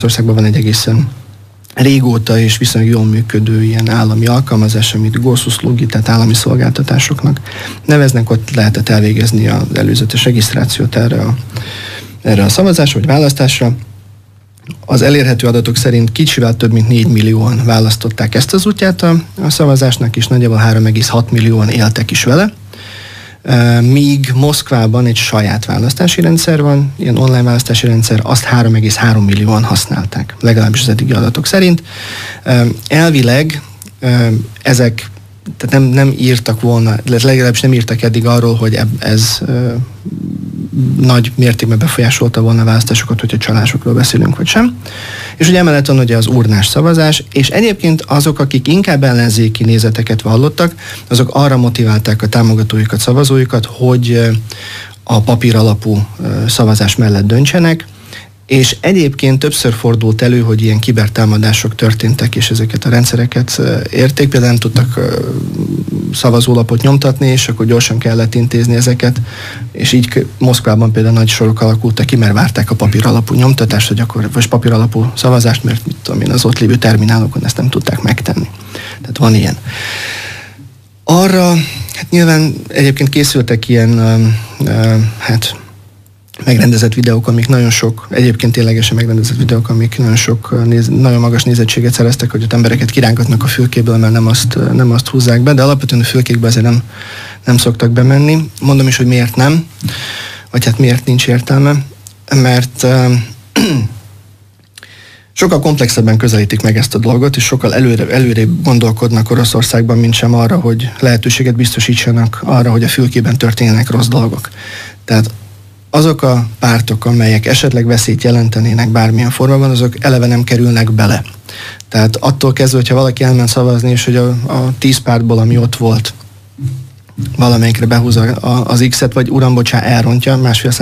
Országban van egy egészen régóta és viszonylag jól működő ilyen állami alkalmazás, amit goszuszlugi, tehát állami szolgáltatásoknak neveznek, ott lehetett elvégezni az előzetes regisztrációt erre a szavazásra vagy választásra. Az elérhető adatok szerint kicsivel több mint 4 millióan választották ezt az útját a szavazásnak, és nagyjából 3,6 millióan éltek is vele. Míg Moszkvában egy saját választási rendszer van, ilyen online választási rendszer, azt 3,3 millióan használták, legalábbis az eddigi adatok szerint. Elvileg ezek, tehát nem írtak volna, legalábbis nem írtak eddig arról, hogy ez nagy mértékben befolyásolta volna a választásokat, hogyha csalásokról beszélünk, vagy sem. És ugye emellett van ugye az urnás szavazás, és egyébként azok, akik inkább ellenzéki nézeteket vallottak, azok arra motiválták a támogatóikat, szavazóikat, hogy a papír alapú szavazás mellett döntsenek, és egyébként többször fordult elő, hogy ilyen kibertámadások történtek, és ezeket a rendszereket érték, például nem tudtak szavazólapot nyomtatni, és akkor gyorsan kellett intézni ezeket, és így Moszkvában például nagy sorok alakultak ki, mert várták a papír alapú nyomtatást, vagy papír alapú szavazást, mert mit tudom én, az ott lévő terminálokon ezt nem tudták megtenni. Tehát van ilyen. Arra, hát nyilván egyébként készültek ilyen, megrendezett videók, amik nagyon sok, egyébként ténylegesen megrendezett videók, amik nagyon magas nézettséget szereztek, hogy ott embereket kirángatnak a fülkéből, mert nem azt húzzák be, de alapvetően a fülkékbe azért nem szoktak bemenni. Mondom is, hogy miért nem, vagy hát miért nincs értelme, mert sokkal komplexebben közelítik meg ezt a dolgot, és sokkal előrébb gondolkodnak Oroszországban, mint sem arra, hogy lehetőséget biztosítsanak arra, hogy a fülkében történjenek rossz dolgok. Tehát azok a pártok, amelyek esetleg veszélyt jelentenének bármilyen formában, azok eleve nem kerülnek bele. Tehát attól kezdve, hogyha valaki elment szavazni, és hogy a 10 pártból, ami ott volt, valamelyikre behúzza az X-et, vagy elrontja,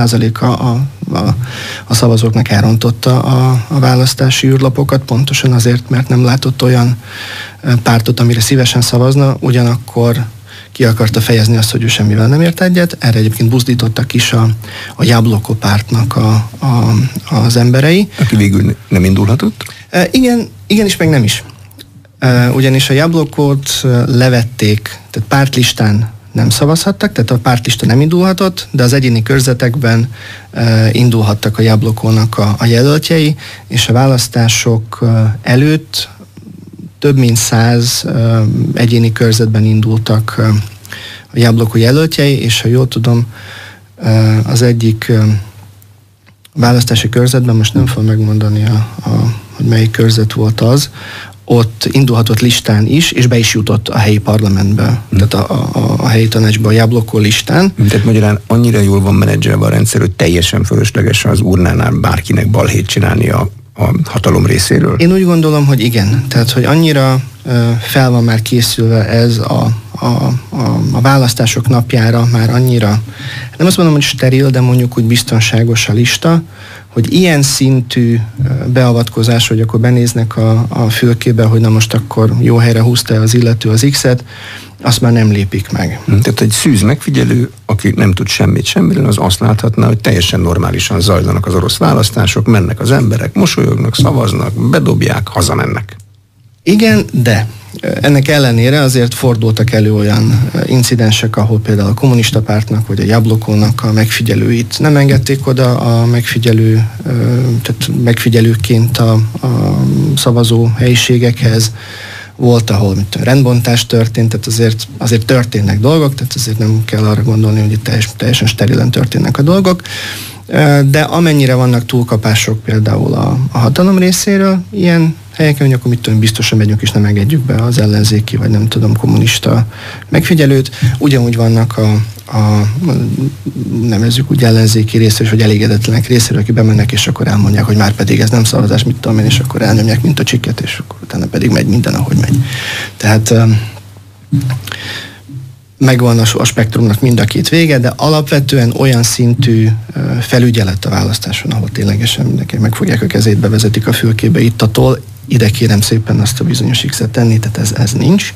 1,5% a szavazóknak elrontotta a választási űrlapokat, pontosan azért, mert nem látott olyan pártot, amire szívesen szavazna, ugyanakkor ki akarta fejezni azt, hogy ő semmivel nem ért egyet. Erre egyébként buzdítottak is a Jabloko pártnak az emberei. Aki végül nem indulhatott? Igen is, meg nem is. Ugyanis a Jablokot levették, tehát pártlistán nem szavazhattak, tehát a pártlista nem indulhatott, de az egyéni körzetekben indulhattak a Jablokónak a jelöltjei, és a választások előtt több mint 100 egyéni körzetben indultak a Jabloko jelöltjei, és ha jól tudom, az egyik választási körzetben, most nem fogom megmondani, hogy melyik körzet volt az, ott indulhatott listán is, és be is jutott a helyi parlamentbe, tehát a helyi tanácsba a Jabloko listán. Tehát magyarán annyira jól van menedzselve a rendszer, hogy teljesen fölösleges az urnánál bárkinek balhét csinálni a hatalom részéről? Én úgy gondolom, hogy igen. Tehát, hogy annyira fel van már készülve ez a választások napjára, már annyira, nem azt mondom, hogy steril, de mondjuk úgy biztonságos a lista, hogy ilyen szintű beavatkozás, hogy akkor benéznek a fülkébe, hogy na most akkor jó helyre húzta az illető az X-et, azt már nem lépik meg. Tehát egy szűz megfigyelő, aki nem tud semmiről, az azt láthatná, hogy teljesen normálisan zajlanak az orosz választások, mennek az emberek, mosolyognak, szavaznak, bedobják, hazamennek. Igen, de ennek ellenére azért fordultak elő olyan incidensek, ahol például a kommunista pártnak vagy a Jablokónak a megfigyelőit nem engedték oda a tehát megfigyelőként a szavazó helyiségekhez. Volt, ahol rendbontás történt, tehát azért történnek dolgok, tehát azért nem kell arra gondolni, hogy itt teljesen sterilen történnek a dolgok. De amennyire vannak túlkapások például a hatalom részéről, ilyen helyeken, hogy akkor mit tudom, biztosan megyünk és nem engedjük be az ellenzéki, vagy nem tudom, kommunista megfigyelőt. Ugyanúgy vannak nevezzük úgy ellenzéki részéről, vagy elégedetlenek részéről, akik bemennek, és akkor elmondják, hogy már pedig ez nem szavazás, mit tudom én, és akkor elnyomják, mint a csiket, és akkor utána pedig megy minden, ahogy megy. Tehát megvan a spektrumnak mind a két vége, de alapvetően olyan szintű felügyelet a választáson, ahol ténylegesen mindenki megfogják a kezét, bevezetik a fülkébe itt-attól, ide kérem szépen azt a bizonyos X-et tenni, tehát ez nincs.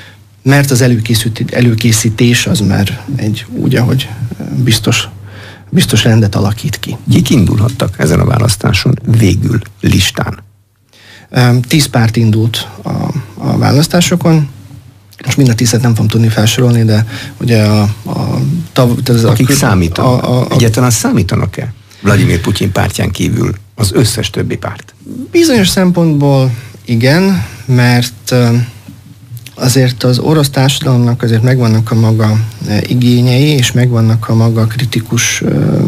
Mert az előkészítés az már egy úgy, ahogy biztos rendet alakít ki. Kik indulhattak ezen a választáson végül listán? 10 párt indult a választásokon. Most mind a 10-et nem fogom tudni felsorolni, de ugye akik számítanak? Egyáltalán számítanak-e Vladimir Putyin pártján kívül az összes többi párt? Bizonyos szempontból igen, mert azért az orosz társadalomnak azért megvannak a maga igényei, és megvannak a maga kritikus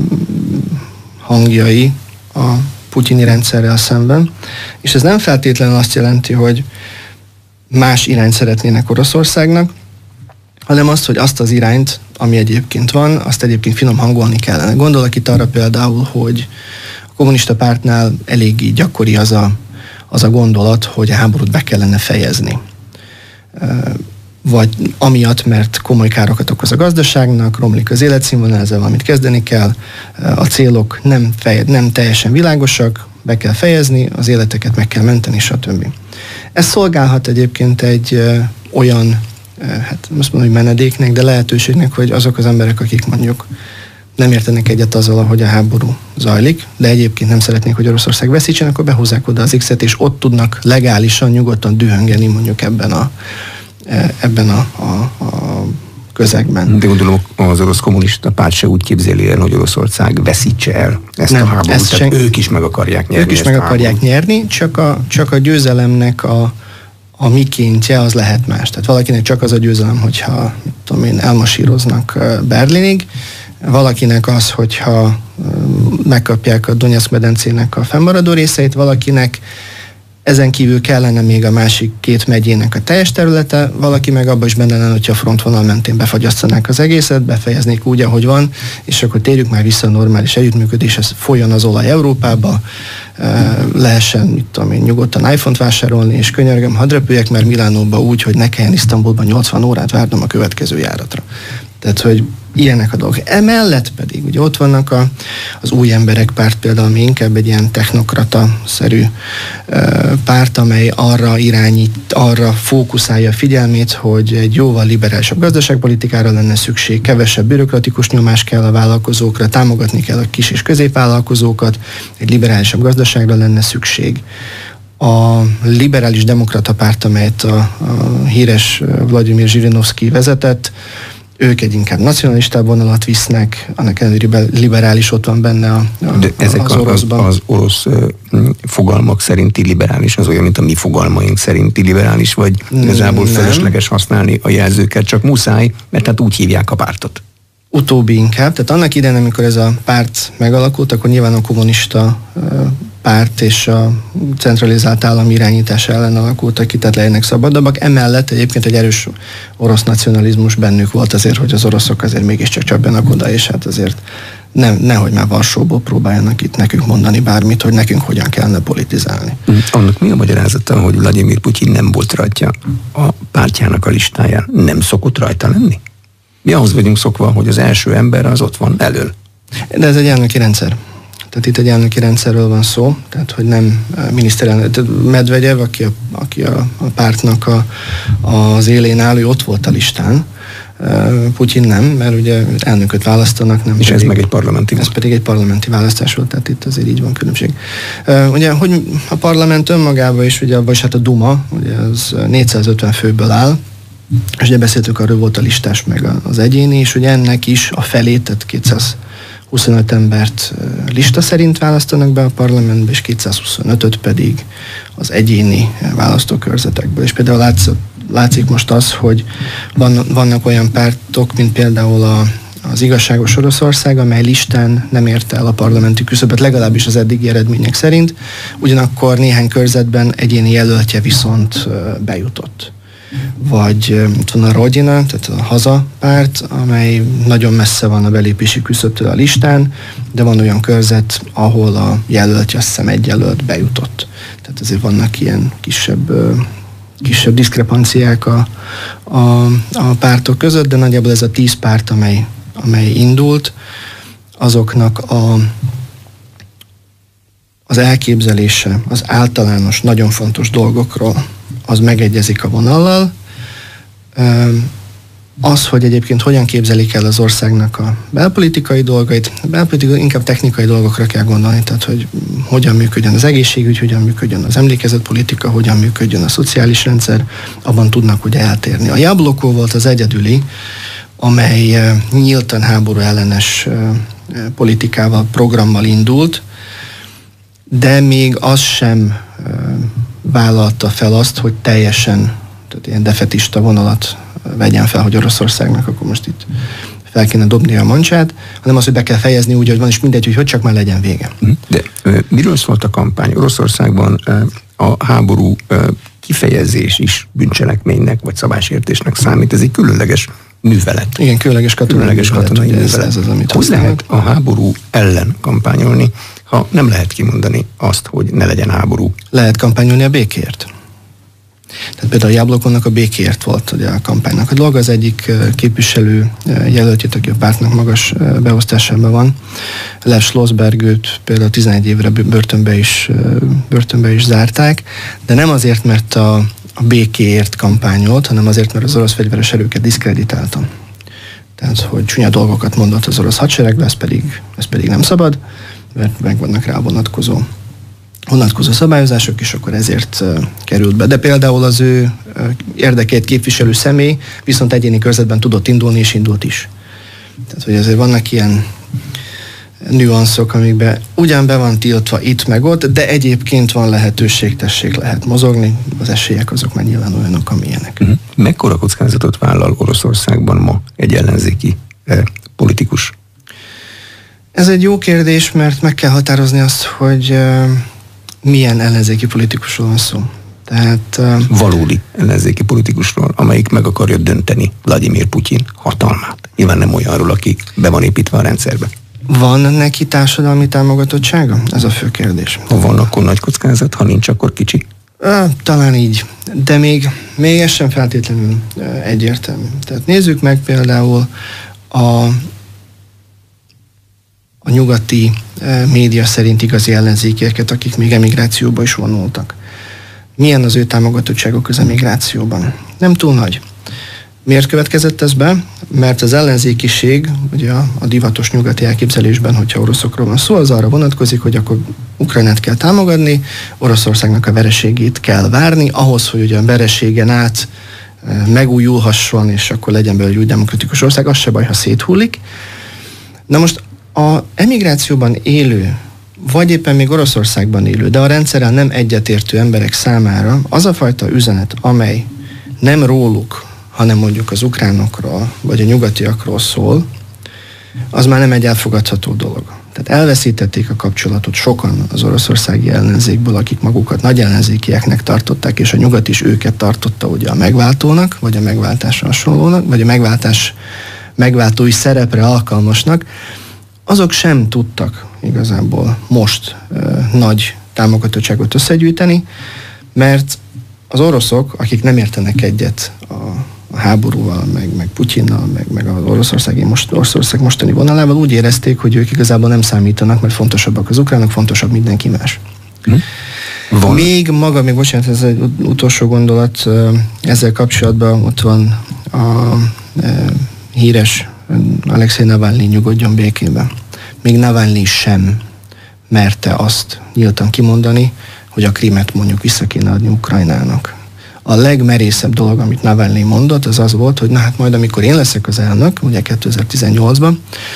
hangjai a putyini rendszerrel szemben, és ez nem feltétlenül azt jelenti, hogy más irányt szeretnének Oroszországnak, hanem azt, hogy azt az irányt, ami egyébként van, azt egyébként finom hangolni kellene. Gondolok itt arra például, hogy a kommunista pártnál eléggé gyakori az a gondolat, hogy a háborút be kellene fejezni. Vagy amiatt, mert komoly károkat okoz a gazdaságnak, romlik az életszínvonal, ezzel valamit kezdeni kell, a célok nem teljesen világosak, be kell fejezni, az életeket meg kell menteni, stb. Ez szolgálhat egyébként egy olyan, hát most mondom, hogy menedéknek, de lehetőségnek, hogy azok az emberek, akik mondjuk nem értenek egyet azzal, hogy a háború zajlik, de egyébként nem szeretnék, hogy Oroszország veszítsen, akkor behozzák oda az X-et, és ott tudnak legálisan, nyugodtan dühöngeni mondjuk ebben a közegben. De gondolom, az orosz kommunista párt se úgy képzeli el, hogy Oroszország veszítse el ezt a háborút, tehát ők is meg akarják nyerni. Ők is meg akarják nyerni, csak a győzelemnek a mikéntje az lehet más. Tehát valakinek csak az a győzelem, hogyha elmasíroznak Berlinig, valakinek az, hogyha megkapják a Donetsk medencének a fennmaradó részeit, valakinek ezen kívül kellene még a másik 2 megyének a teljes területe, valaki meg abban is benne lenne, hogyha a frontvonal mentén befagyasztanák az egészet, befejeznék úgy, ahogy van, és akkor térjük már vissza a normális együttműködéshez, folyjon az olaj Európába, lehessen, nyugodtan iPhone-t vásárolni, és könyörgöm, hadd repüljek már Milánóba úgy, hogy ne kelljen Isztambulban 80 órát várnom a következő járatra. Tehát, hogy ilyenek a dolgok. Emellett pedig, ugye ott vannak az új emberek párt például, ami inkább egy ilyen technokrata-szerű párt, amely arra fókuszálja a figyelmét, hogy egy jóval liberálisabb gazdaságpolitikára lenne szükség, kevesebb bürokratikus nyomás kell a vállalkozókra, támogatni kell a kis és középvállalkozókat, egy liberálisabb gazdaságra lenne szükség. A liberális demokrata párt, amelyet a híres Vladimir Zsirinovszky vezetett, ők egy inkább nacionalistább vonalat visznek, annak ellenére liberális ott van benne de ezek az oroszban. Az orosz fogalmak szerinti liberális, az olyan, mint a mi fogalmaink szerinti liberális, vagy igazából felesleges használni a jelzőket, csak muszáj, mert hát úgy hívják a pártot. Utóbbi inkább. Tehát annak idején, amikor ez a párt megalakult, akkor nyilván a kommunista párt és a centralizált állam irányítása ellen alakultak ki, tehát legyenek szabadabbak. Emellett egyébként egy erős orosz nacionalizmus bennük volt azért, hogy az oroszok azért mégiscsak csapjanak oda, és hát azért nehogy már Varsóból próbáljanak itt nekünk mondani bármit, hogy nekünk hogyan kellene politizálni. Annak mi a magyarázata, hogy Vladimir Putyin nem volt rajta a pártjának a listáján? Nem szokott rajta lenni? Mi ahhoz vagyunk szokva, hogy az első ember az ott van elől. De ez egy elnöki rendszer. Tehát itt egy elnöki rendszerről van szó, tehát hogy nem miniszterelnök, Medvegyev, aki a pártnak az élén álló, ott volt a listán. Putyin nem, mert ugye elnököt választanak. Nem és pedig, ez meg egy parlamenti Ez pedig egy parlamenti választás volt, tehát itt azért így van különbség. Ugye, hogy a parlament önmagában is, ugye, vagyis hát a Duma, ugye az 450 főből áll, és ugye beszéltük, arról volt a listás meg az egyéni, és ugye ennek is a felét, tehát 225 embert lista szerint választanak be a parlamentbe, és 225-öt pedig az egyéni választókörzetekből. És például látszik most az, hogy vannak olyan pártok, mint például az Igazságos Oroszország, amely listán nem érte el a parlamenti küszöböt, legalábbis az eddigi eredmények szerint, ugyanakkor néhány körzetben egyéni jelöltje viszont bejutott. Vagy itt van a Rodina, tehát a hazapárt, amely nagyon messze van a belépési küszöbtől a listán, de van olyan körzet, ahol a jelöltje, azt hiszem egy jelölt bejutott. Tehát azért vannak ilyen kisebb diszkrepanciák a pártok között, de nagyjából ez a 10 párt, amely indult, azoknak az elképzelése, az általános, nagyon fontos dolgokról, az megegyezik a vonallal. Az, hogy egyébként hogyan képzelik el az országnak a belpolitikai dolgait, a belpolitikai inkább technikai dolgokra kell gondolni, tehát hogy hogyan működjön az egészségügy, hogyan működjön az emlékezetpolitika, hogyan működjön a szociális rendszer, abban tudnak ugye eltérni. A Jabloko volt az egyedüli, amely nyíltan háború ellenes politikával, programmal indult, de még az sem vállalta fel azt, hogy teljesen, tehát ilyen defetista vonalat vegyen fel, hogy Oroszországnak akkor most itt fel kéne dobni a mancsát, hanem az, hogy be kell fejezni úgy, hogy van, és mindegy, hogy csak már legyen vége. De miről szólt a kampány? Oroszországban a háború kifejezés is bűncselekménynek vagy szabálysértésnek számít. Ez egy különleges művelet. Igen, különleges katonai művelet. Ez az, amit hogy lehet a háború ellen kampányolni, ha nem lehet kimondani azt, hogy ne legyen háború? Lehet kampányolni a békért. Tehát például a Jablokonnak a békért volt ugye a kampánynak a dolga. Az egyik képviselő jelöltjét, aki a pártnak magas beosztásában van, Lev Schlossberg, őt például 11 évre börtönbe is zárták, de nem azért, mert a békéért kampányolt, hanem azért, mert az orosz fegyveres erőket diszkreditálta. Tehát, hogy csúnya dolgokat mondott az orosz hadseregbe, ez pedig nem szabad, mert meg vannak rá vonatkozó szabályozások, és akkor ezért került be. De például az ő érdekét képviselő személy viszont egyéni körzetben tudott indulni, és indult is. Tehát, hogy azért vannak ilyen nüanszok, amikben ugyan be van tiltva itt meg ott, de egyébként van lehetőség, tessék, lehet mozogni, az esélyek azok már nyilván olyanok, amilyenek. Mekkora kockázatot vállal Oroszországban ma egy ellenzéki politikus? Ez egy jó kérdés, mert meg kell határozni azt, hogy milyen ellenzéki politikusról van szó. Tehát valódi ellenzéki politikusról, amelyik meg akarja dönteni Vladimir Putyin hatalmát. Nyilván nem olyanról, aki be van építve a rendszerbe. Van neki társadalmi támogatottsága? Ez a fő kérdés. Ha van, akkor nagy kockázat, ha nincs, akkor kicsi. Talán így, de még ez sem feltétlenül egyértelmű. Tehát nézzük meg például a nyugati média szerint igazi ellenzékieket, akik még emigrációba is vonultak. Milyen az ő támogatottságok az emigrációban? Nem túl nagy. Miért következett ez be? Mert az ellenzékiség, ugye a divatos nyugati elképzelésben, hogyha oroszokról van szó, az arra vonatkozik, hogy akkor Ukrajnát kell támogatni, Oroszországnak a vereségét kell várni, ahhoz, hogy ugye a vereségen át megújulhasson, és akkor legyen belőle egy új demokratikus ország, az se baj, ha széthullik. Na most a emigrációban élő, vagy éppen még Oroszországban élő, de a rendszerrel nem egyetértő emberek számára az a fajta üzenet, amely nem róluk, hanem mondjuk az ukránokról, vagy a nyugatiakról szól, az már nem egy elfogadható dolog. Tehát elveszítették a kapcsolatot sokan az oroszországi ellenzékből, akik magukat nagy ellenzékieknek tartották, és a nyugat is őket tartotta ugye a megváltónak, vagy a megváltásra hasonlónak, vagy a megváltás megváltói szerepre alkalmasnak. Azok sem tudtak igazából most nagy támogatottságot összegyűjteni, mert az oroszok, akik nem értenek egyet a háborúval, meg Putyinnal, meg az Oroszország mostani vonalával, úgy érezték, hogy ők igazából nem számítanak, mert fontosabbak az ukránok, fontosabb mindenki más. Még bocsánat, ez egy utolsó gondolat, ezzel kapcsolatban ott van a híres Alexei Navalnyi nyugodjon békében. Még Navalnyi sem merte azt nyíltan kimondani, hogy a Krímet mondjuk vissza kéne adni Ukrajnának. A legmerészebb dolog, amit Navalnyi mondott, az volt, hogy na hát majd amikor én leszek az elnök, ugye 2018-ban,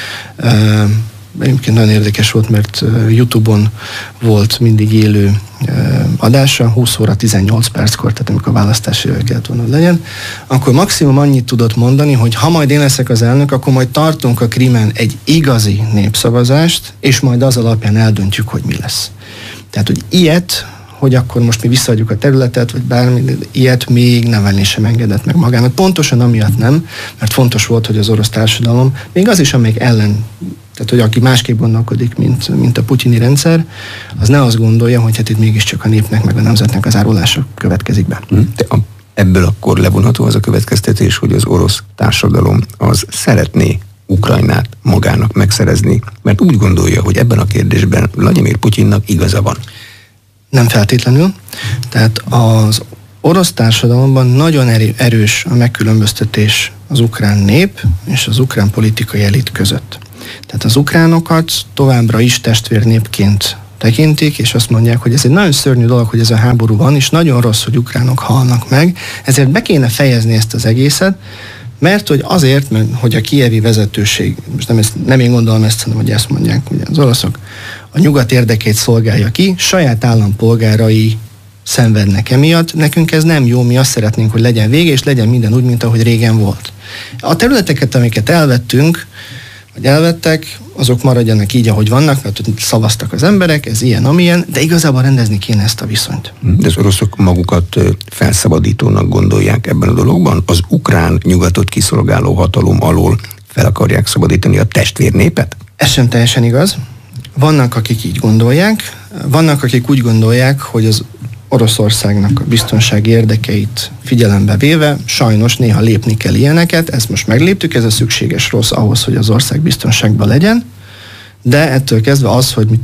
egyébként nagyon érdekes volt, mert YouTube-on volt mindig élő adása, 20 óra 18 perckor, tehát amikor a választási kellett volna legyen, akkor maximum annyit tudott mondani, hogy ha majd én leszek az elnök, akkor majd tartunk a Krímen egy igazi népszavazást, és majd az alapján eldöntjük, hogy mi lesz. Tehát, hogy ilyet, hogy akkor most mi visszaadjuk a területet, vagy bármi, ilyet még Navalnyi sem engedett meg magának. Pontosan amiatt nem, mert fontos volt, hogy az orosz társadalom, még az is, amelyik ellen, tehát hogy aki másképp gondolkodik, mint a putyini rendszer, az ne azt gondolja, hogy hát itt mégiscsak a népnek, meg a nemzetnek az árulása következik be. Ebből akkor levonható az a következtetés, hogy az orosz társadalom az szeretné Ukrajnát magának megszerezni, mert úgy gondolja, hogy ebben a kérdésben Vladimir Putyinnak igaza van. Nem feltétlenül. Tehát az orosz társadalomban nagyon erős a megkülönböztetés az ukrán nép és az ukrán politikai elit között. Tehát az ukránokat továbbra is testvérnépként tekintik, és azt mondják, hogy ez egy nagyon szörnyű dolog, hogy ez a háború van, és nagyon rossz, hogy ukránok halnak meg, ezért be kéne fejezni ezt az egészet, mert hogy a kijevi vezetőség, most nem én gondolom ezt, hanem hogy ezt mondják, ugye az oroszok, a nyugat érdekét szolgálja ki, saját állampolgárai szenvednek emiatt, nekünk ez nem jó, mi azt szeretnénk, hogy legyen vége, és legyen minden úgy, mint ahogy régen volt. A területeket, amiket elvettek, azok maradjanak így, ahogy vannak, mert szavaztak az emberek, ez ilyen, amilyen, de igazából rendezni kéne ezt a viszonyt. De az oroszok magukat felszabadítónak gondolják ebben a dologban? Az ukrán nyugatot kiszolgáló hatalom alól fel akarják szabadítani a testvérnépet? Ez sem teljesen igaz. Vannak, akik így gondolják, vannak, akik úgy gondolják, hogy az Oroszországnak a biztonsági érdekeit figyelembe véve, sajnos néha lépni kell ilyeneket, ezt most megléptük, ez a szükséges rossz ahhoz, hogy az ország biztonságban legyen, de ettől kezdve az, hogy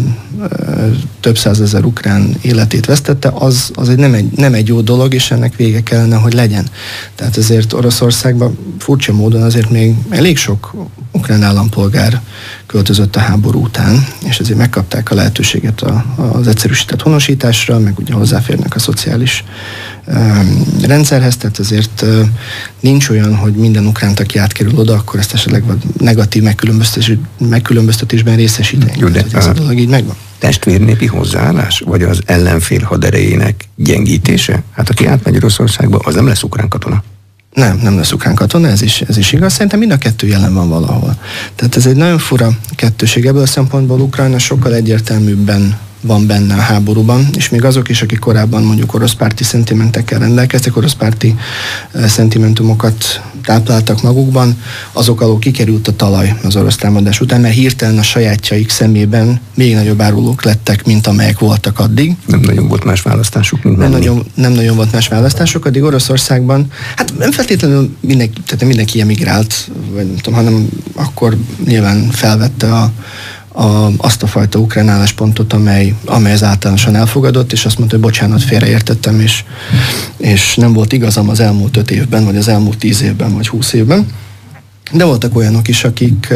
több százezer ukrán életét vesztette, az nem egy jó dolog, és ennek vége kellene, hogy legyen. Tehát ezért Oroszországban furcsa módon azért még elég sok ukrán állampolgár költözött a háború után, és ezért megkapták a lehetőséget az egyszerűsített honosításra, meg ugye hozzáférnek a szociális rendszerhez, tehát ezért nincs olyan, hogy minden ukránt, aki átkerül oda, akkor ezt esetleg negatív megkülönböztetésben részesíteni. Jó, de ez a dolog így megvan. Testvérnépi hozzáállás, vagy az ellenfél haderejének gyengítése? Hát aki átmegy Oroszországba, az nem lesz ukrán katona. Nem lesz ukrán katona, ez is igaz. Szerintem mind a kettő jelen van valahol. Tehát ez egy nagyon fura kettőség. Ebből a szempontból Ukrajna sokkal egyértelműbben van benne a háborúban, és még azok is, akik korábban mondjuk oroszpárti szentimentekkel rendelkeztek, oroszpárti szentimentumokat tápláltak magukban, azok alól kikerült a talaj az orosz támadás után, mert hirtelen a sajátjaik szemében még nagyobb árulók lettek, mint amelyek voltak addig. Nem nagyon volt más választásuk, mint nem nagyon volt más választásuk, addig Oroszországban, hát nem feltétlenül mindenki emigrált, vagy nem tudom, hanem akkor nyilván felvette azt a fajta ukrán álláspontot, amely az általánosan elfogadott, és azt mondta, hogy bocsánat, félreértettem, és nem volt igazam az elmúlt 5 évben, vagy az elmúlt 10 évben, vagy 20 évben. De voltak olyanok is, akik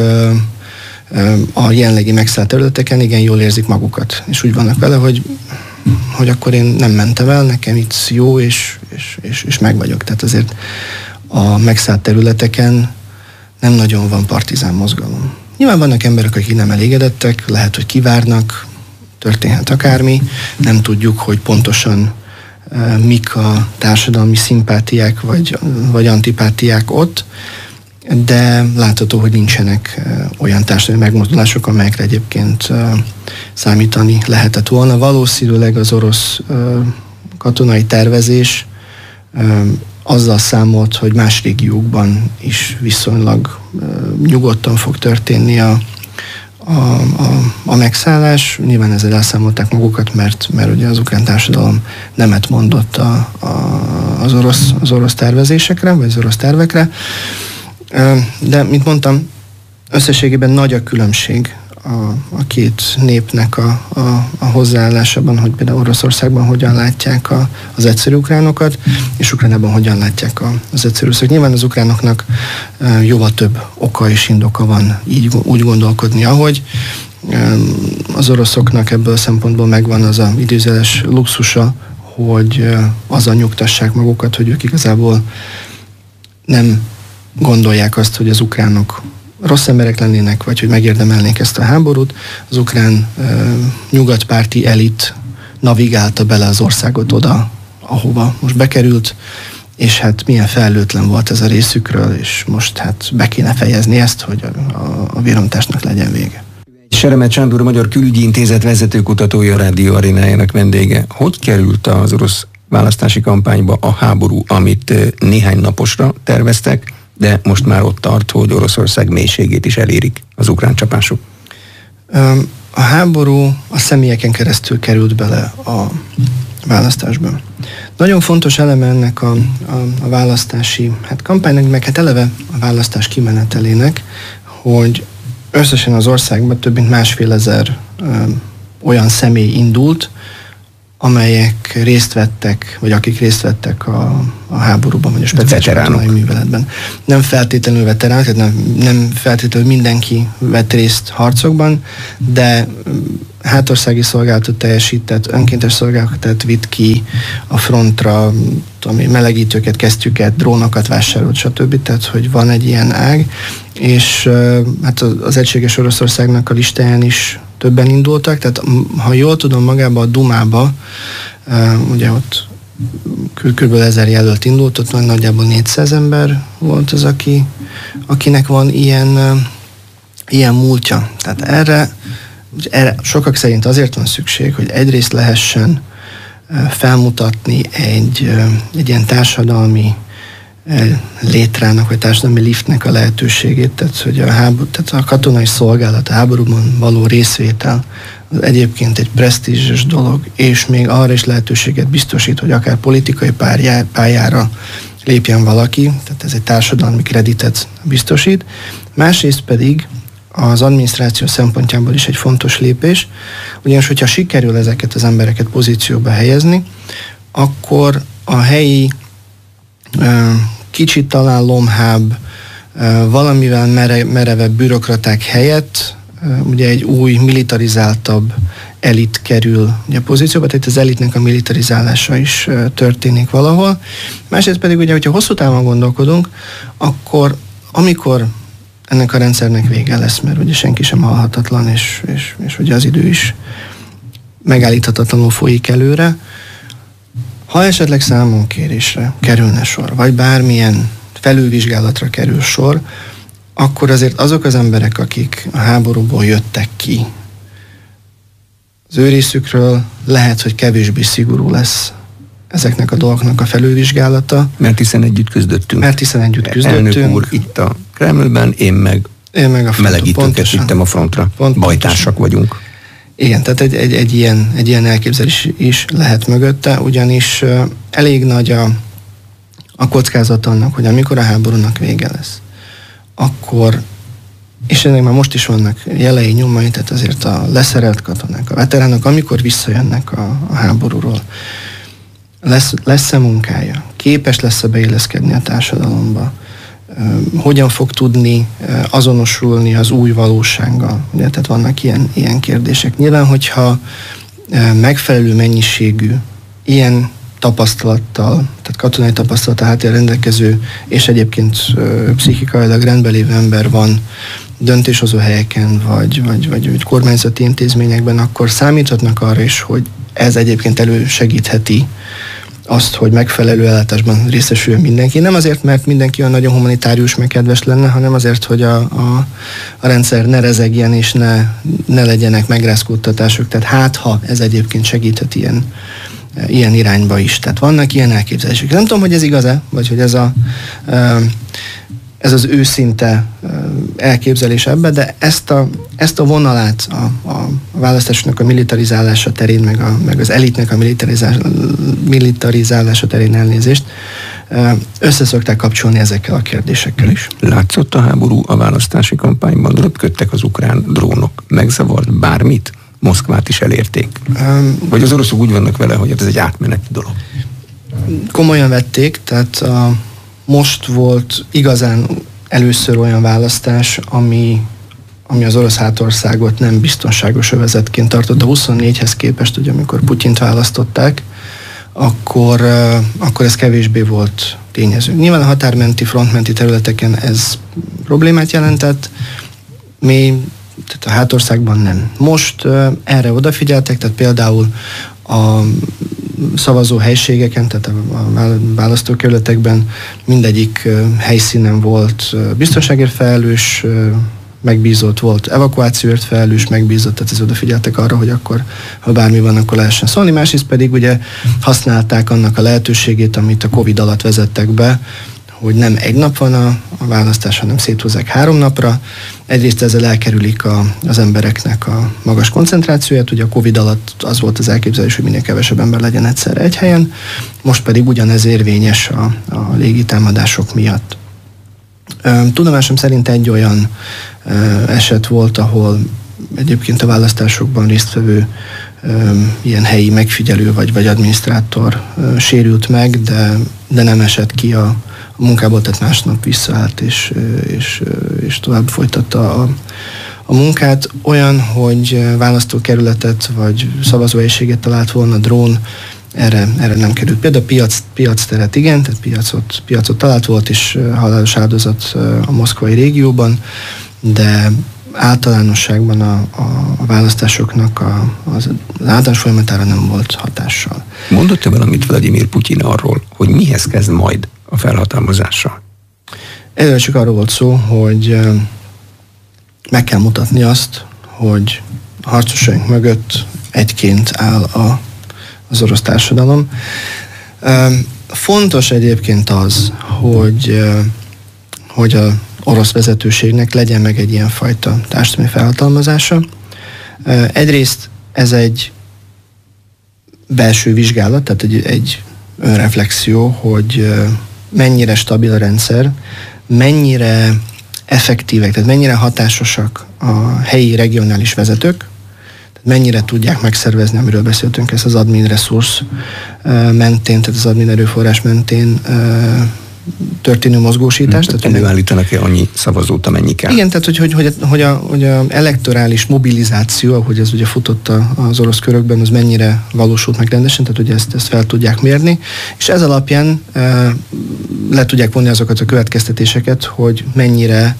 a jelenlegi megszállt területeken igen jól érzik magukat, és úgy vannak vele, hogy akkor én nem mentem el, nekem itt jó, és meg vagyok. Tehát azért a megszállt területeken nem nagyon van partizán mozgalom. Nyilván vannak emberek, akik nem elégedettek, lehet, hogy kivárnak, történhet akármi, nem tudjuk, hogy pontosan mik a társadalmi szimpátiák vagy antipátiák ott, de látható, hogy nincsenek olyan társadalmi megmozdulások, amelyekre egyébként számítani lehetett volna. Valószínűleg az orosz katonai tervezés azzal számolt, hogy más régiókban is viszonylag nyugodtan fog történni a megszállás. Nyilván ezzel elszámolták magukat, mert ugye az ukrán társadalom nemet mondott az orosz tervezésekre, vagy az orosz tervekre. De, mint mondtam, összességében nagy a különbség a két népnek a hozzáállásában, hogy például Oroszországban hogyan látják az egyszerű ukránokat, és Ukrajnában hogyan látják az egyszerű ukránok. Nyilván az ukránoknak jóval több oka és indoka van úgy gondolkodni, ahogy az oroszoknak ebből a szempontból megvan az a idézőjeles luxusa, hogy azzal nyugtassák magukat, hogy ők igazából nem gondolják azt, hogy az ukránok rossz emberek lennének, vagy hogy megérdemelnék ezt a háborút. Az ukrán nyugatpárti elit navigálta bele az országot oda, ahova most bekerült, és hát milyen felelőtlen volt ez a részükről, és most hát be kéne fejezni ezt, hogy a vérontásnak legyen vége. Seremet Sándor, a Magyar Külügyi Intézet vezetőkutatója, a Rádió Arénájának vendége. Hogy került az orosz választási kampányba a háború, amit néhány naposra terveztek, de most már ott tart, hogy Oroszország mélységét is elérik az ukrán csapások? A háború a személyeken keresztül került bele a választásban. Nagyon fontos eleme ennek a választási kampánynak, meg eleve a választás kimenetelének, hogy összesen az országban több mint 1500 olyan személy indult, amelyek részt vettek, vagy akik részt vettek a háborúban, vagy a speciális katonai műveletben. Nem feltétlenül veteránok, tehát nem feltétlenül mindenki vett részt harcokban, de hátországi szolgálatot teljesített, önkéntes szolgálatot vitt ki a frontra, melegítőket, kesztyüket, drónokat vásárolt, stb. Tehát, hogy van egy ilyen ág, és hát az Egységes Oroszországnak a listáján is többen indultak, tehát ha jól tudom, magába a Dumába, ugye ott kb. 1000 jelölt indult, ott nagyjából 400 ember volt az, akinek van ilyen múltja. Tehát erre sokak szerint azért van szükség, hogy egyrészt lehessen felmutatni egy ilyen társadalmi létrának, vagy társadalmi liftnek a lehetőségét, tehát hogy tehát a katonai szolgálat, a háborúban való részvétel az egyébként egy presztízses dolog, és még arra is lehetőséget biztosít, hogy akár politikai pályára lépjen valaki, tehát ez egy társadalmi kreditet biztosít. Másrészt pedig az adminisztráció szempontjából is egy fontos lépés, ugyanis hogyha sikerül ezeket az embereket pozícióba helyezni, akkor a helyi kicsit talán lomhább, valamivel merevebb bürokraták helyett ugye egy új, militarizáltabb elit kerül ugye a pozícióba, tehát az elitnek a militarizálása is történik valahol. Másrészt pedig ugye, hogyha hosszú távon gondolkodunk, akkor amikor ennek a rendszernek vége lesz, mert ugye senki sem halhatatlan, és ugye az idő is megállíthatatlanul folyik előre. Ha esetleg számonkérésre kerülne sor, vagy bármilyen felülvizsgálatra kerül sor, akkor azért azok az emberek, akik a háborúból jöttek ki, az ő részükről lehet, hogy kevésbé szigorú lesz ezeknek a dolgoknak a felülvizsgálata. Mert hiszen együtt küzdöttünk. Elnök úr itt a Kremlben, én meg a melegítőket vittem a frontra. Bajtársak vagyunk. Igen, tehát egy ilyen elképzelés is lehet mögötte, ugyanis elég nagy a kockázat annak, hogy amikor a háborúnak vége lesz, akkor, és ennek már most is vannak jelei, nyomai, tehát azért a leszerelt katonák, a veteránok, amikor visszajönnek a háborúról, lesz-e munkája, képes lesz-e beilleszkedni a társadalomba, hogyan fog tudni azonosulni az új valósággal. Ugye, tehát vannak ilyen kérdések. Nyilván, hogyha megfelelő mennyiségű ilyen tapasztalattal, tehát katonai tapasztalattal háttérrel rendelkező, és egyébként pszichikailag rendben lévő ember van döntéshozó helyeken, vagy kormányzati intézményekben, akkor számíthatnak arra is, hogy ez egyébként elősegítheti azt, hogy megfelelő ellátásban részesüljön mindenki. Nem azért, mert mindenki olyan nagyon humanitárius, meg kedves lenne, hanem azért, hogy a rendszer ne rezegjen, és ne legyenek megrázkódtatások. Tehát ha ez egyébként segíthet ilyen irányba is. Tehát vannak ilyen elképzelések. Nem tudom, hogy ez igaz-e, vagy hogy ez az őszinte elképzelés ebbe, de ezt a vonalát a választásoknak a militarizálása terén, meg az elitnek a militarizálása terén elnézést, összeszokták kapcsolni ezekkel a kérdésekkel is. Látszott a háború a választási kampányban? Röpködtek az ukrán drónok? Megzavart bármit? Moszkvát is elérték? Vagy az oroszok úgy vannak vele, hogy ez egy átmeneti dolog? Komolyan vették, tehát most volt igazán először olyan választás, ami az orosz hátországot nem biztonságos övezetként tartotta. 24-hez képest, ugye, amikor Putyint választották, akkor ez kevésbé volt tényező. Nyilván a határmenti, frontmenti területeken ez problémát jelentett, tehát a hátországban nem. Most erre odafigyeltek, tehát például a szavazó helységeken, tehát a választókerületekben mindegyik helyszínen volt biztonságért felelős, megbízott volt, evakuációért felelős, megbízott, tehát ez odafigyeltek arra, hogy akkor, ha bármi van, akkor lehessen szólni. Másrészt pedig ugye használták annak a lehetőségét, amit a Covid alatt vezettek be, hogy nem egy nap van a választás, hanem széthozzák 3 napra. Egyrészt ezzel elkerülik az embereknek a magas koncentrációját, ugye a Covid alatt az volt az elképzelés, hogy minél kevesebb ember legyen egyszerre egy helyen, most pedig ugyanez érvényes a légitámadások miatt. Tudomásom szerint egy olyan eset volt, ahol egyébként a választásokban résztvevő ilyen helyi megfigyelő vagy adminisztrátor sérült meg, de nem esett ki a munkából, tehát másnap visszaállt és tovább folytatta a munkát. Olyan, hogy választókerületet vagy szavazóhelyiséget talált volna drón, erre nem került. Például piacteret igen, tehát piacot talált, volt is halálos áldozat a moszkvai régióban, de általánosságban a választásoknak az általános folyamatára nem volt hatással. Mondott-e valamit Vladimir Putyin arról, hogy mihez kezd majd a felhatalmazással? Előbb csak arról volt szó, hogy meg kell mutatni azt, hogy a harcosaink mögött egyként áll az orosz társadalom. Fontos egyébként az, hogy a orosz vezetőségnek legyen meg egy ilyen fajta társadalmi felhatalmazása. Egyrészt ez egy belső vizsgálat, tehát egy önreflexió, hogy mennyire stabil a rendszer, mennyire effektívek, tehát mennyire hatásosak a helyi regionális vezetők, tehát mennyire tudják megszervezni, amiről beszéltünk, ezt az admin resource mentén, tehát az admin erőforrás mentén történő mozgósítást. Tehát előállítanak-e annyi szavazót, amennyi kell? Igen, tehát hogy a elektorális mobilizáció, ahogy ez ugye futott az orosz körökben, az mennyire valósult meg rendesen, tehát ugye ezt fel tudják mérni, és ez alapján le tudják vonni azokat a következtetéseket, hogy mennyire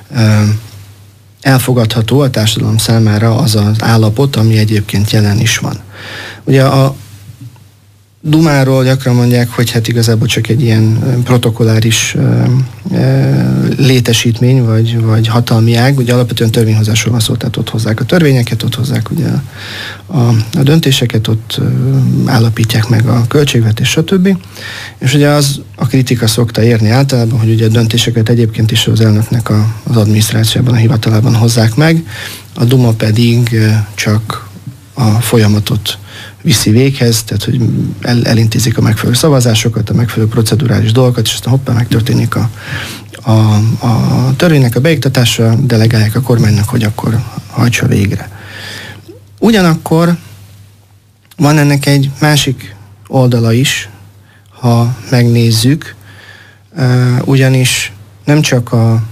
elfogadható a társadalom számára az az állapot, ami egyébként jelen is van. Ugye a Dumáról gyakran mondják, hogy hát igazából csak egy ilyen protokolláris létesítmény, vagy hatalmi ág, ugye alapvetően törvényhozásról van szó, tehát ott hozzák a törvényeket, ott hozzák ugye a döntéseket, ott állapítják meg a költségvetés, stb. És ugye az a kritika szokta érni általában, hogy ugye a döntéseket egyébként is az elnöknek az adminisztrációban, a hivatalában hozzák meg, a Duma pedig csak a folyamatot viszi véghez, tehát hogy elintézik a megfelelő szavazásokat, a megfelelő procedurális dolgokat, és aztán hoppá megtörténik a törvénynek a beiktatása, delegálják a kormánynak, hogy akkor hajtsa végre. Ugyanakkor van ennek egy másik oldala is, ha megnézzük, ugyanis nem csak a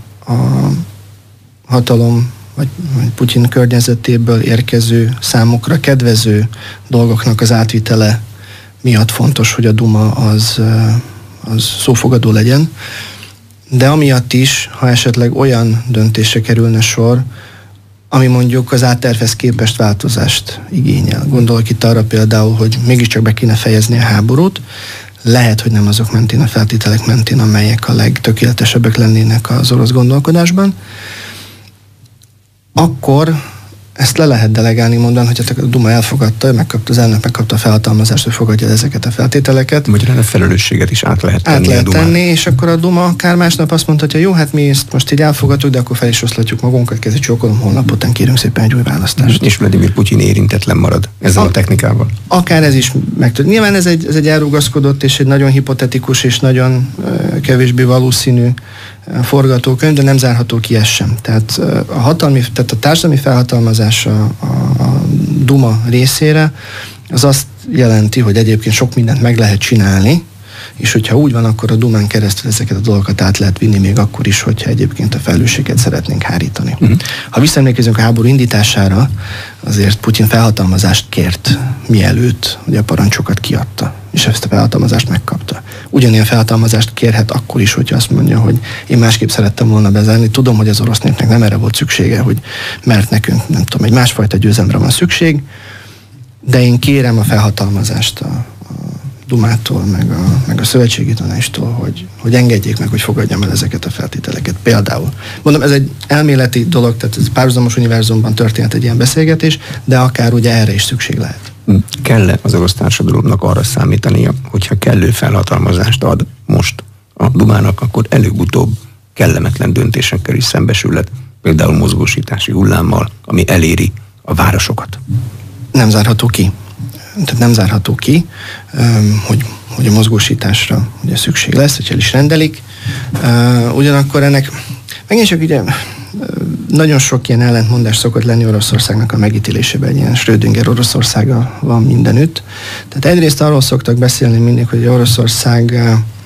hatalom vagy Putyin környezetéből érkező, számukra kedvező dolgoknak az átvitele miatt fontos, hogy a Duma az szófogadó legyen, de amiatt is, ha esetleg olyan döntésre kerülne sor, ami mondjuk az áttervhez képest változást igényel. Gondolok itt arra például, hogy mégiscsak be kéne fejezni a háborút, lehet, hogy nem azok mentén, a feltételek mentén, amelyek a legtökéletesebbek lennének az orosz gondolkodásban, akkor ezt le lehet delegálni, mondani, hogy a Duma elfogadta, az elnök megkapta a felhatalmazást, hogy fogadja ezeket a feltételeket. Magyarán a felelősséget is át lehet tenni. Át lehet tenni, és akkor a Duma akár másnap azt mondhatja, jó, hát mi ezt most így elfogadjuk, de akkor fel is oszlatjuk magunkat, kezdjük csókolom, holnap után kérünk szépen egy új választást. És Vladimir Putyin érintetlen marad ezzel a technikával. Akár ez is megtudni. Nyilván ez egy elrugaszkodott és egy nagyon hipotetikus és nagyon kevésbé valószínű forgatókönyv, de nem zárható ki ez sem. Tehát a társadalmi felhatalmazás a Duma részére az azt jelenti, hogy egyébként sok mindent meg lehet csinálni, és hogyha úgy van, akkor a Dumán keresztül ezeket a dolgokat át lehet vinni, még akkor is, hogyha egyébként a felelősséget szeretnénk hárítani. Ha visszaemlékezünk a háború indítására, azért Putyin felhatalmazást kért mielőtt, hogy a parancsokat kiadta, és ezt a felhatalmazást megkapta. Ugyanilyen felhatalmazást kérhet akkor is, hogyha azt mondja, hogy én másképp szerettem volna bezárni. Tudom, hogy az orosz népnek nem erre volt szüksége, mert nekünk, nem tudom, egy másfajta győzelemre van szükség, de én kérem a felhatalmazást a Dumától, meg a szövetségi tanácstól, hogy engedjék meg, hogy fogadjam el ezeket a feltételeket. Például. Mondom, ez egy elméleti dolog, tehát ez párhuzamos univerzumban történt egy ilyen beszélgetés, de akár ugye erre is szükség lehet. Kell-e az orosz társadalomnak arra számítania, hogyha kellő felhatalmazást ad most a Dumának, akkor előbb-utóbb kellemetlen döntésekkel is szembesülhet, például mozgósítási hullámmal, ami eléri a városokat? Nem zárható ki. Tehát nem zárható ki, hogy a mozgósításra ugye szükség lesz, hogy el is rendelik. Ugyanakkor ennek megint csak ugye nagyon sok ilyen ellentmondás szokott lenni Oroszországnak a megítélésében, egy ilyen Schrödinger Oroszországa van mindenütt. Tehát egyrészt arról szoktak beszélni mindig, hogy Oroszország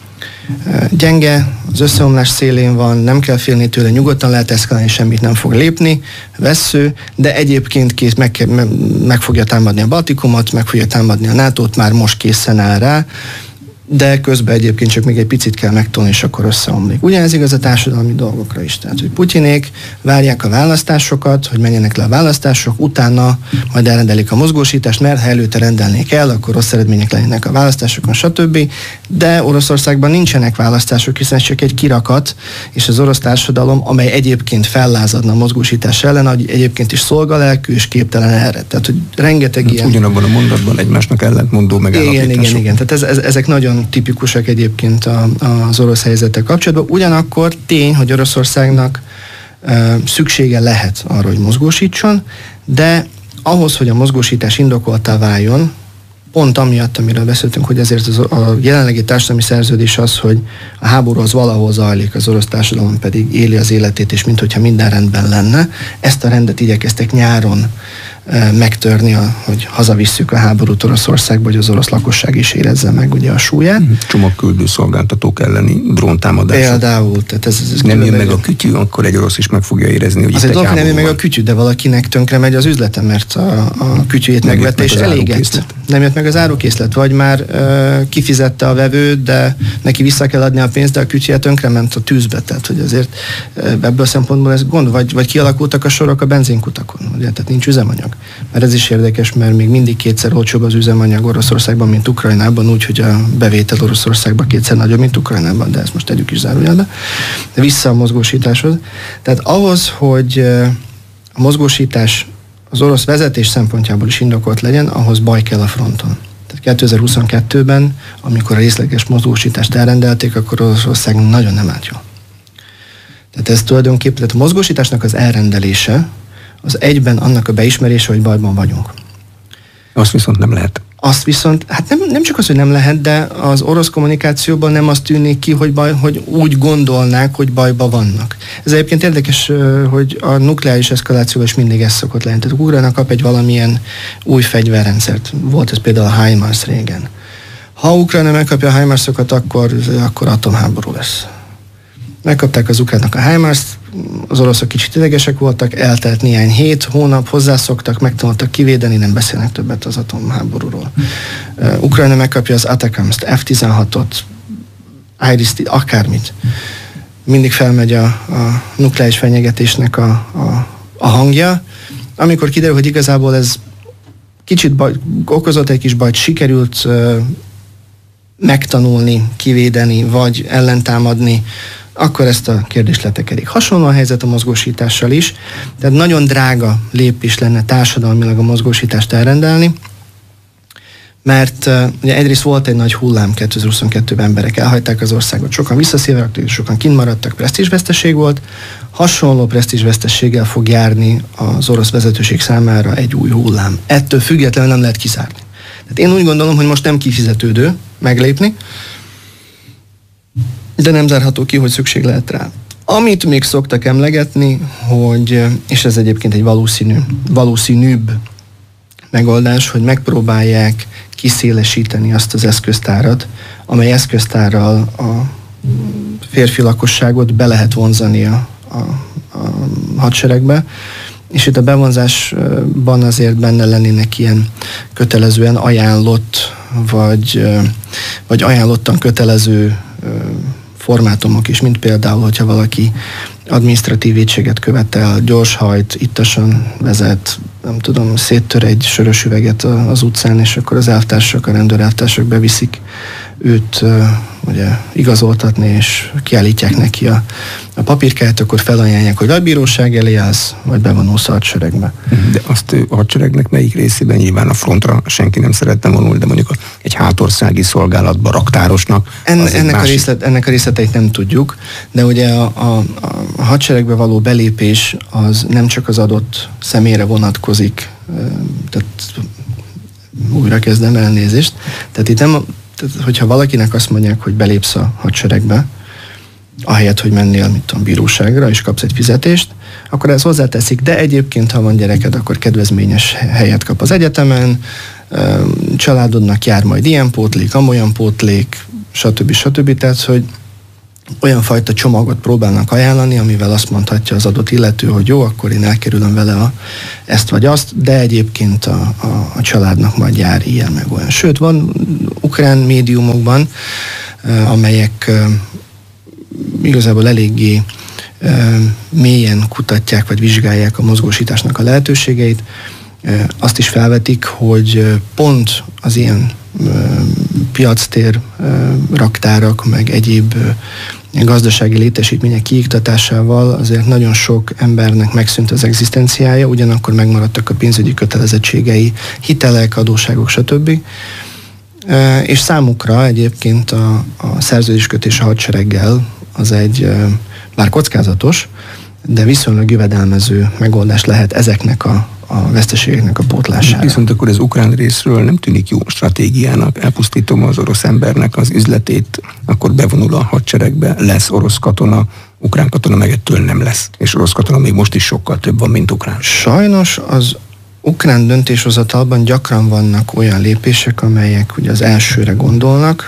gyenge, az összeomlás szélén van, nem kell félni tőle, nyugodtan lehet eszkalálni, semmit nem fog lépni, vessző, de egyébként kész, meg fogja támadni a Baltikumot, meg fogja támadni a NATO-t, már most készen áll rá, de közben egyébként csak még egy picit kell megtolni, és akkor összeomlik. Ugyanez igaz a társadalmi dolgokra is. Tehát, hogy Putyinék várják a választásokat, hogy menjenek le a választások, utána majd elrendelik a mozgósítást, mert ha előtte rendelnék el, akkor rossz eredmények lennének a választásokon, stb. De Oroszországban nincsenek választások, hiszen ez csak egy kirakat, és az orosz társadalom, amely egyébként fellázadna a mozgósítás ellen, egyébként is szolgalelkű és képtelen erre. Tehát, hogy rengeteg ilyen... Ugyanabban a mondatban egymásnak ellentmondó megállapítások. Igen. Tehát ezek nagyon tipikusak egyébként az orosz helyzettel kapcsolatban. Ugyanakkor tény, hogy Oroszországnak szüksége lehet arra, hogy mozgósítson, de ahhoz, hogy a mozgósítás indokoltá váljon, pont amiatt, amiről beszéltünk, hogy ezért a jelenlegi társadalmi szerződés az, hogy a háború az valahol zajlik, az orosz társadalom pedig éli az életét, és minthogyha minden rendben lenne. Ezt a rendet igyekeztek nyáron megtörni, hogy hazavisszük a háborút Oroszországba, hogy az orosz lakosság is érezze meg ugye a súlyát. Csomagküldő szolgáltatók elleni dróntámadások. Például. Tehát ez nem jön meg a kütyű, akkor egy orosz is meg fogja érezni, hogy azért nem jön meg a kütyű, de valakinek tönkre megy az üzlete, mert a kütyűjét megvette és elégett. Nem jött meg az árukészlet, vagy már kifizette a vevőt, de neki vissza kell adni a pénzt, de a kütyűje tönkre ment a tűzbe. Tehát, hogy azért ebből a szempontból ez gond, vagy kialakultak a sorok a benzinkutakon, ugye? Tehát nincs üzemanyag. Mert ez is érdekes, mert még mindig kétszer olcsóbb az üzemanyag Oroszországban, mint Ukrajnában, úgyhogy a bevétel Oroszországban kétszer nagyobb, mint Ukrajnában, de ezt most tegyük is zárójelbe. De vissza a mozgósításhoz. Tehát ahhoz, hogy a mozgósítás az orosz vezetés szempontjából is indokolt legyen, ahhoz baj kell a fronton. Tehát 2022-ben, amikor a részleges mozgósítást elrendelték, akkor Oroszország nagyon nem állt jól. Tehát ez tulajdonképpen, tehát a mozgósításnak az elrendelése, az egyben annak a beismerése, hogy bajban vagyunk. Azt viszont nem lehet. Azt viszont, hát nem csak az, hogy nem lehet, de az orosz kommunikációban nem azt tűnik ki, hogy úgy gondolnák, hogy bajban vannak. Ez egyébként érdekes, hogy a nukleáris eszkalációban is mindig ez szokott lenni. Tehát Ukrajna kap egy valamilyen új fegyverrendszert. Volt ez például a HIMARS régen. Ha Ukrajna megkapja a HIMARS-okat, akkor atomháború lesz. Megkapták az ukránok a HIMARS-t, az oroszok kicsit idegesek voltak, eltelt néhány hét, hónap, hozzászoktak, megtanultak kivédeni, nem beszélnek többet az atomháborúról. Ukrajna megkapja az ATACMS-t, F-16-ot, IRIS-t, akármit. Mindig felmegy a nukleáris fenyegetésnek a hangja. Amikor kiderül, hogy igazából ez kicsit okozott egy kis bajt, sikerült megtanulni, kivédeni, vagy ellentámadni, akkor ezt a kérdést letekerik. Hasonló a helyzet a mozgósítással is, tehát nagyon drága lépés lenne társadalmilag a mozgósítást elrendelni, mert ugye egyrészt volt egy nagy hullám 2022-ben, emberek elhagyták az országot, sokan visszaszivárogtak, sokan kint maradtak, presztízsveszteség volt, hasonló presztízsvesztességgel fog járni az orosz vezetőség számára egy új hullám. Ettől függetlenül nem lehet kizárni. Tehát én úgy gondolom, hogy most nem kifizetődő meglépni, de nem zárható ki, hogy szükség lehet rá. Amit még szoktak emlegetni, hogy, és ez egyébként egy valószínűbb megoldás, hogy megpróbálják kiszélesíteni azt az eszköztárat, amely eszköztárral a férfi lakosságot be lehet vonzani a hadseregbe, és itt a bevonzásban azért benne lennének ilyen kötelezően ajánlott, vagy ajánlottan kötelező formátumok is, mint például, hogyha valaki adminisztratív vétséget követel, gyorshajt, ittasan vezet, nem tudom, széttör egy sörös üveget az utcán, és akkor az elvtársak, a rendőrelvtársak beviszik őt ugye igazoltatni, és kiállítják neki a papírkáját, akkor felajánlják, hogy vagy bíróság elé állsz, vagy bevonulsz a hadseregbe. De azt a hadseregnek melyik részében, nyilván a frontra senki nem szeretne vonulni, de mondjuk egy hátországi szolgálatba raktárosnak. Ennek a részleteit nem tudjuk, de ugye a hadseregbe való belépés az nem csak az adott személyre vonatkozik, tehát újra kezdem, elnézést. Tehát itt nem, hogyha valakinek azt mondják, hogy belépsz a hadseregbe, ahelyett, hogy mennél, mit tudom, bíróságra, és kapsz egy fizetést, akkor ez hozzáteszik, de egyébként, ha van gyereked, akkor kedvezményes helyet kap az egyetemen, családodnak jár majd ilyen pótlék, amolyan pótlék, stb. Tehát, hogy olyan fajta csomagot próbálnak ajánlani, amivel azt mondhatja az adott illető, hogy jó, akkor én elkerülöm vele ezt vagy azt, de egyébként a családnak majd jár ilyen meg olyan. Sőt, van ukrán médiumokban, amelyek igazából eléggé mélyen kutatják, vagy vizsgálják a mozgósításnak a lehetőségeit. Azt is felvetik, hogy pont az ilyen piactér raktárak, meg egyéb gazdasági létesítmények kiiktatásával azért nagyon sok embernek megszűnt az egzisztenciája, ugyanakkor megmaradtak a pénzügyi kötelezettségei, hitelek, adósságok, stb. És számukra egyébként a szerződéskötés a hadsereggel az egy bár kockázatos, de viszonylag jövedelmező megoldás lehet ezeknek a veszteségeknek a pótlására. Viszont akkor az ukrán részről nem tűnik jó stratégiának. Elpusztítom az orosz embernek az üzletét, akkor bevonul a hadseregbe, lesz orosz katona, ukrán katona meg ettől nem lesz. És orosz katona még most is sokkal több van, mint ukrán. Sajnos az ukrán döntéshozatalban gyakran vannak olyan lépések, amelyek ugye az elsőre gondolnak,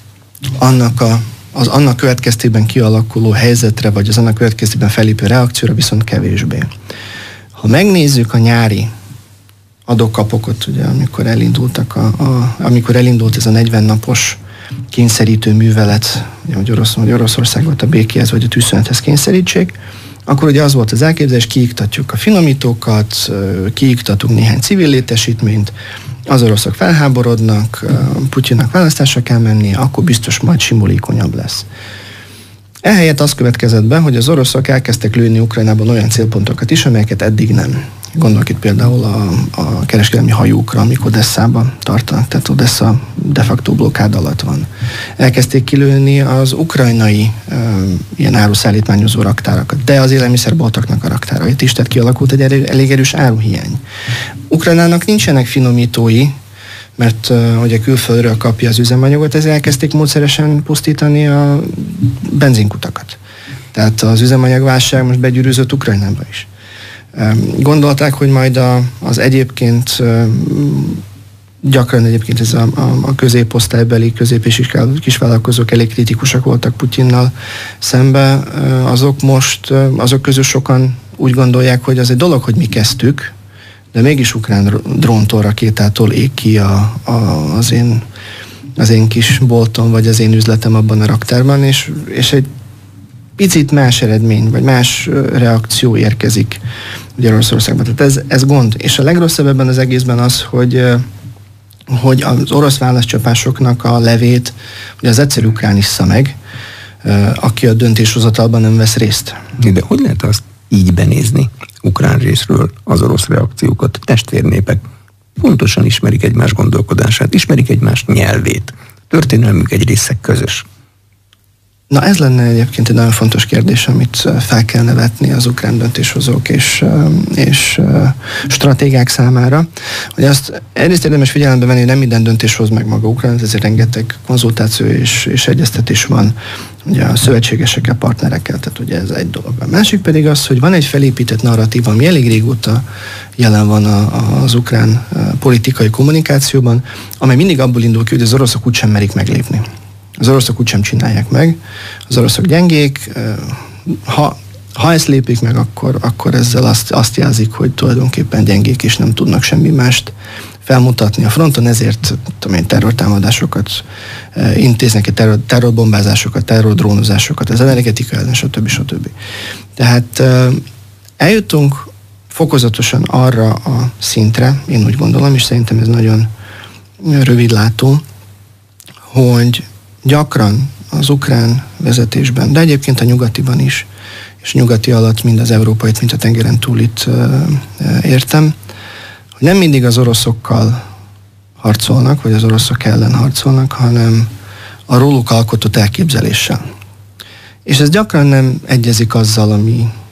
annak következtében kialakuló helyzetre, vagy az annak következtében felépő reakcióra viszont kevésbé. Ha megnézzük a nyári adókapokot, ugye, amikor elindult ez a 40 napos kényszerítő művelet, hogy Oroszországot a békéhez vagy a tűzszünethez kényszerítsék, akkor ugye az volt az elképzelés, kiiktatjuk a finomítókat, kiiktatunk néhány civil létesítményt, az oroszok felháborodnak, Putyinnak választásra kell mennie, akkor biztos majd simulékonyabb lesz. Ehelyett az következett be, hogy az oroszok elkezdtek lőni Ukrajnában olyan célpontokat is, amelyeket eddig nem. Gondolok itt például a kereskedelmi hajókra, amik Odesszában tartanak, tehát Odessa de facto blokkád alatt van. Elkezdték kilőni az ukrajnai ilyen áruszállítmányozó raktárakat, de az élelmiszerboltoknak a raktárait is, tehát kialakult egy elég erős áruhiány. Ukrajnának nincsenek finomítói, mert hogy a külföldről kapja az üzemanyagot, ezért elkezdték módszeresen pusztítani a benzinkutakat. Tehát az üzemanyagválság most begyűrűzött Ukrajnába is. Gondolták, hogy majd az egyébként gyakran egyébként ez a középosztálybeli, közép- és kisvállalkozók elég kritikusak voltak Putyinnal szembe. Azok közül sokan úgy gondolják, hogy az egy dolog, hogy mi kezdtük, de mégis ukrán dróntól, rakétától ég ki az én kis boltom, vagy az én üzletem abban a raktárban, és egy picit más eredmény, vagy más reakció érkezik ugye Oroszországban. Tehát ez gond. És a legrosszabb ebben az egészben az, hogy az orosz válaszcsapásoknak a levét ugye az egyszerű ukrán issza meg, aki a döntéshozatalban nem vesz részt. De hogy lehet azt így benézni ukrán részről az orosz reakciókat? Testvérnépek pontosan ismerik egymás gondolkodását, ismerik egymás nyelvét. Történelmük egy része közös. Na ez lenne egyébként egy nagyon fontos kérdés, amit fel kellene vetni az ukrán döntéshozók és stratégák számára. Hogy azt egyrészt érdemes figyelembe venni, hogy nem minden döntés hoz meg maga Ukrán, ezért rengeteg konzultáció és egyeztetés van ugye a szövetségesekkel, partnerekkel, tehát ugye ez egy dolog. A másik pedig az, hogy van egy felépített narratíva, ami elég régóta jelen van az ukrán politikai kommunikációban, amely mindig abból indul ki, hogy az oroszok úgysem merik meglépni. Az oroszok úgysem csinálják meg, az oroszok gyengék, ha ezt lépik meg, akkor ezzel azt jelzik, hogy tulajdonképpen gyengék és nem tudnak semmi mást felmutatni a fronton, ezért terrortámadásokat intéznek, terrorbombázásokat, terrordrónozásokat, az energetika ellen, stb. Tehát eljutunk fokozatosan arra a szintre, én úgy gondolom, és szerintem ez nagyon rövidlátó, hogy gyakran az ukrán vezetésben, de egyébként a nyugatiban is, és nyugati alatt mind az európait, mind a tengeren túlit értem, hogy nem mindig az oroszokkal harcolnak, vagy az oroszok ellen harcolnak, hanem a róluk alkotott elképzeléssel. És ez gyakran nem egyezik azzal, ami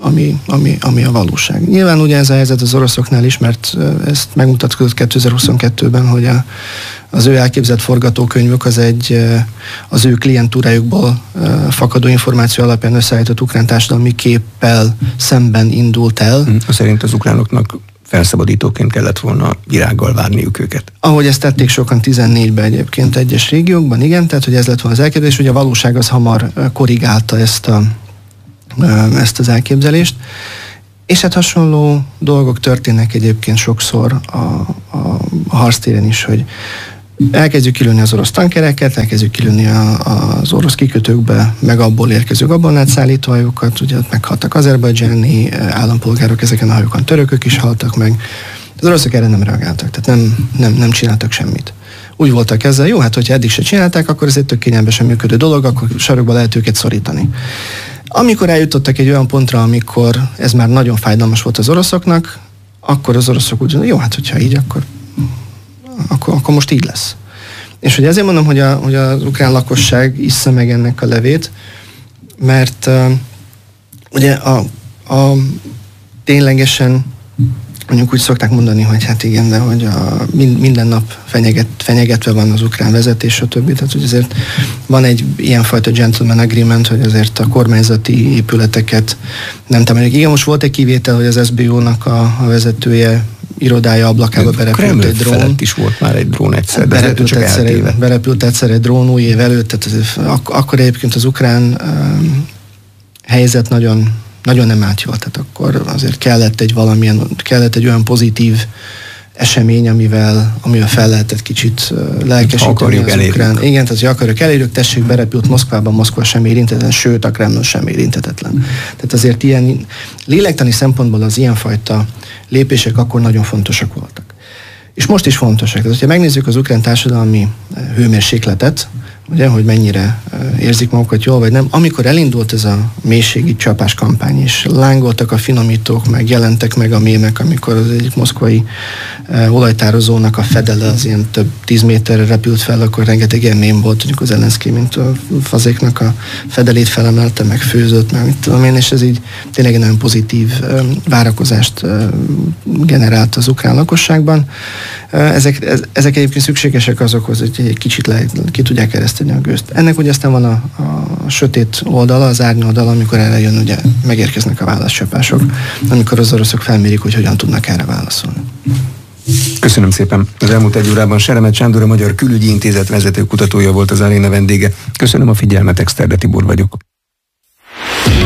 ami a valóság. Nyilván ugye ez a helyzet az oroszoknál is, mert ezt megmutatkozott 2022-ben, hogy az ő elképzelt forgatókönyvük az ő klientúrájukból fakadó információ alapján összeállított ukrán társadalmi képpel szemben indult el. Szerint az ukránoknak felszabadítóként kellett volna virággal várniuk őket. Ahogy ezt tették sokan 14-ben egyébként egyes régiókban, igen, tehát hogy ez lett volna az elképzelés, hogy a valóság az hamar korrigálta ezt az elképzelést. És hát hasonló dolgok történnek egyébként sokszor a harctéren is, hogy elkezdjük kilőni az orosz tankereket, elkezdjük kilőni az orosz kikötőkbe, meg abból érkező gabonát hajókat, ugye ott meghaltak azerbajdzsáni állampolgárok, ezeken a hajókon törökök is haltak meg. Az oroszok erre nem reagáltak, tehát nem csináltak semmit. Úgy voltak ezzel, jó, hát hogyha eddig se csinálták, akkor ez egy tök kényelmesen működő dolog, akkor sarokba lehet őket szorítani. Amikor eljutottak egy olyan pontra, amikor ez már nagyon fájdalmas volt az oroszoknak, akkor az oroszok úgy mondják, jó, hát hogyha így, akkor most így lesz. És hogy ezért mondom, hogy az ukrán lakosság issza meg ennek a levét, mert ugye a ténylegesen, mondjuk úgy szokták mondani, hogy hát igen, de hogy minden nap fenyegetve van az ukrán vezetés, stb. Tehát, hogy azért van egy ilyenfajta gentleman agreement, hogy azért a kormányzati épületeket nem támadják. Igen, most volt egy kivétel, hogy az SBU-nak a vezetője irodája ablakába berepült egy drón. Is volt már egy drón egyszer, berepült egyszer egy drón új év előtt, tehát akkor egyébként az ukrán helyzet nagyon nem állt jól, tehát akkor azért kellett egy olyan pozitív esemény, amivel fel lehetett kicsit lelkesíteni az ukrán. Igen, tehát hogy akarjuk elérjük, tessék, berepült Moszkvában, Moszkva sem érintetlen, sőt a Kreml sem érintetetlen. Tehát azért ilyen lélektani szempontból az ilyenfajta lépések akkor nagyon fontosak voltak. És most is fontosak. Tehát, hogyha megnézzük az ukrán társadalmi hőmérsékletet, ugye, hogy mennyire érzik magukat jól, vagy nem. Amikor elindult ez a mélységi csapás kampány, és lángoltak a finomítók, meg jelentek meg a mémek, amikor az egyik moszkvai olajtározónak a fedele az ilyen több 10 méterre repült fel, akkor rengeteg ilyen mém volt, mondjuk az Zelenszky, mint a fazéknak a fedelét felemelte, meg főzött, meg mit tudom én, és ez így tényleg egy nagyon pozitív várakozást generált az ukrán lakosságban. Ezek egyébként szükségesek azokhoz, hogy egy kicsit ki tudják ereszteni a gőzt. Ennek ugye aztán van a sötét oldala, az árnyoldala, amikor erre jön, ugye megérkeznek a válaszcsapások, amikor az oroszok felmérik, hogy hogyan tudnak erre válaszolni. Köszönöm szépen. Az elmúlt egy órában Seremet Sándor, a Magyar Külügyi Intézet vezető kutatója volt az Aréna vendége. Köszönöm a figyelmet, Exterde Tibor vagyok.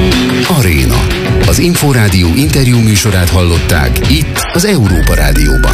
Aréna. Az Inforádió interjú műsorát hallották itt az Európa Rádióban.